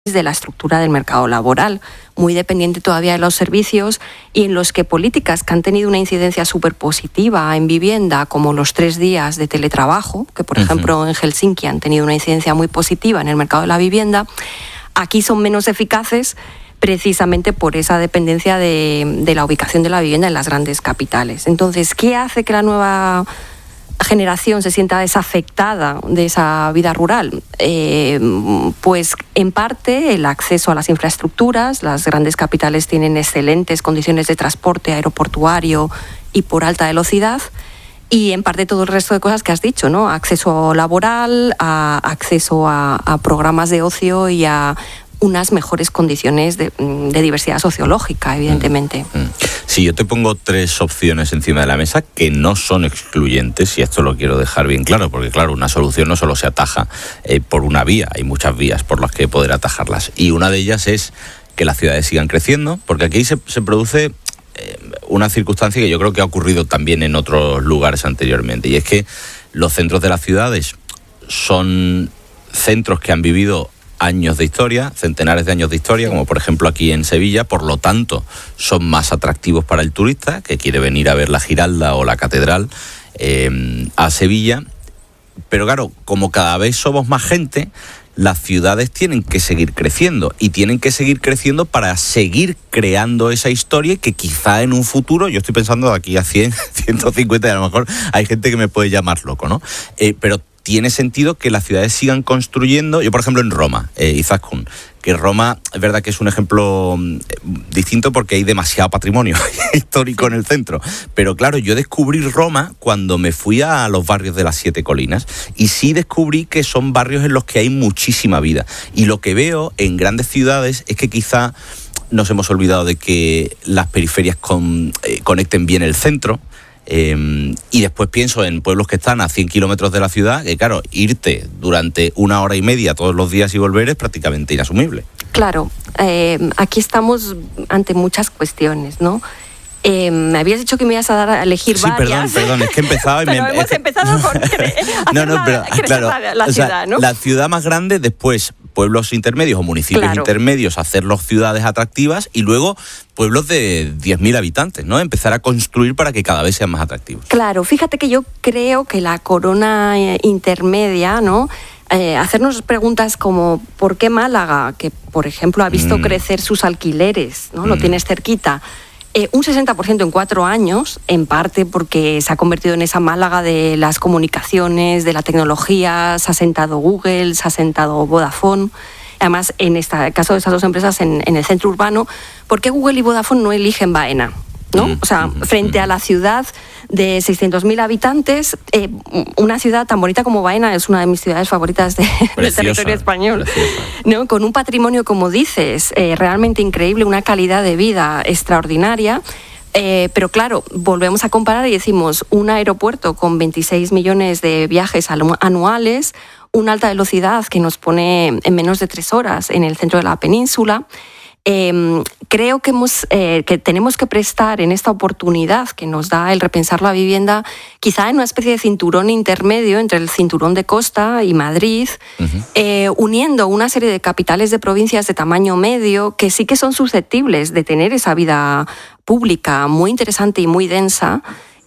de la estructura del mercado laboral, muy dependiente todavía de los servicios, y en los que políticas que han tenido una incidencia súper positiva en vivienda, como los 3 días de teletrabajo, que por ejemplo en Helsinki han tenido una incidencia muy positiva en el mercado de la vivienda, aquí son menos eficaces precisamente por esa dependencia de la ubicación de la vivienda en las grandes capitales. Entonces, ¿qué hace que la nueva generación se sienta desafectada de esa vida rural? Pues en parte el acceso a las infraestructuras. Las grandes capitales tienen excelentes condiciones de transporte aeroportuario y por alta velocidad, y en parte todo el resto de cosas que has dicho, ¿no? Acceso laboral, acceso a programas de ocio y a unas mejores condiciones de diversidad sociológica, evidentemente. Sí, yo te pongo 3 opciones encima de la mesa que no son excluyentes, y esto lo quiero dejar bien claro, porque claro, una solución no solo se ataja por una vía, hay muchas vías por las que poder atajarlas, y una de ellas es que las ciudades sigan creciendo, porque aquí se produce una circunstancia que yo creo que ha ocurrido también en otros lugares anteriormente, y es que los centros de las ciudades son centros que han vivido años de historia, centenares de años de historia, como por ejemplo aquí en Sevilla, por lo tanto son más atractivos para el turista que quiere venir a ver la Giralda o la Catedral a Sevilla. Pero claro, como cada vez somos más gente, las ciudades tienen que seguir creciendo, y tienen que seguir creciendo para seguir creando esa historia que quizá en un futuro, yo estoy pensando de aquí a 100, 150, y a lo mejor hay gente que me puede llamar loco, ¿no? Pero tiene sentido que las ciudades sigan construyendo. Yo, por ejemplo, en Roma, Izaskun, que Roma es verdad que es un ejemplo distinto porque hay demasiado patrimonio histórico en el centro. Pero claro, yo descubrí Roma cuando me fui a los barrios de las 7 colinas, y sí descubrí que son barrios en los que hay muchísima vida. Y lo que veo en grandes ciudades es que quizá nos hemos olvidado de que las periferias conecten bien el centro. Y después pienso en pueblos que están a 100 kilómetros de la ciudad, que claro, irte durante 1 hora y media todos los días y volver es prácticamente inasumible. Claro, aquí estamos ante muchas cuestiones, ¿no? Me habías dicho que me ibas a dar a elegir varias. Sí, perdón, es que empezaba... Pero hemos empezado con la ciudad, ¿no? La ciudad más grande, después pueblos intermedios o municipios intermedios, hacerlos ciudades atractivas, y luego pueblos de 10.000 habitantes, ¿no? Empezar a construir para que cada vez sean más atractivos. Claro, fíjate que yo creo que la corona intermedia, ¿no? Hacernos preguntas como ¿por qué Málaga, que por ejemplo ha visto crecer sus alquileres, ¿no? Lo tienes cerquita, un 60% en 4 años, en parte porque se ha convertido en esa Málaga de las comunicaciones, de la tecnología, se ha sentado Google, se ha sentado Vodafone. Además, en este caso de esas 2 empresas en el centro urbano, ¿por qué Google y Vodafone no eligen Baena? ¿No? O sea, frente a la ciudad de 600.000 habitantes, una ciudad tan bonita como Baena es una de mis ciudades favoritas del territorio español, ¿no? Con un patrimonio, como dices, realmente increíble, una calidad de vida extraordinaria. Pero claro, volvemos a comparar y decimos un aeropuerto con 26 millones de viajes anuales, una alta velocidad que nos pone en menos de 3 horas en el centro de la península. Creo que tenemos que prestar en esta oportunidad que nos da el repensar la vivienda, quizá en una especie de cinturón intermedio entre el cinturón de costa y Madrid, uniendo una serie de capitales de provincias de tamaño medio que sí que son susceptibles de tener esa vida pública muy interesante y muy densa.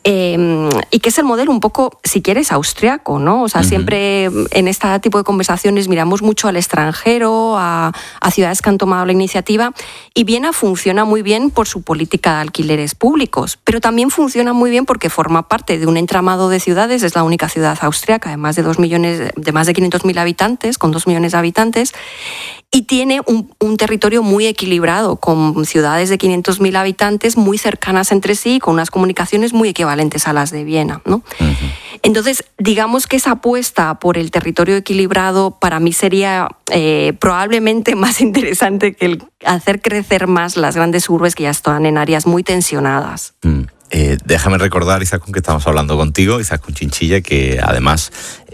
Y que es el modelo un poco, si quieres, austriaco, ¿no? O sea, siempre en este tipo de conversaciones miramos mucho al extranjero, a ciudades que han tomado la iniciativa, y Viena funciona muy bien por su política de alquileres públicos, pero también funciona muy bien porque forma parte de un entramado de ciudades, es la única ciudad austriaca de más de 500.000 habitantes, con 2 millones de habitantes, y tiene un territorio muy equilibrado, con ciudades de 500.000 habitantes muy cercanas entre sí, con unas comunicaciones muy equivalentes a las de Viena, ¿no? Entonces, digamos que esa apuesta por el territorio equilibrado para mí sería probablemente más interesante que el hacer crecer más las grandes urbes que ya están en áreas muy tensionadas. Déjame recordar, Izaskun, que estamos hablando contigo, Izaskun Chinchilla, que además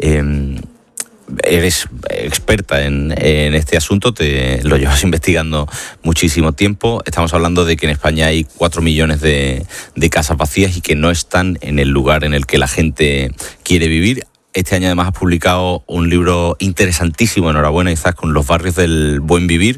eres experta en este asunto, te lo llevas investigando muchísimo tiempo. Estamos hablando de que en España hay 4 millones de casas vacías y que no están en el lugar en el que la gente quiere vivir. Este año además has publicado un libro interesantísimo, enhorabuena, Izaskun, Los barrios del buen vivir,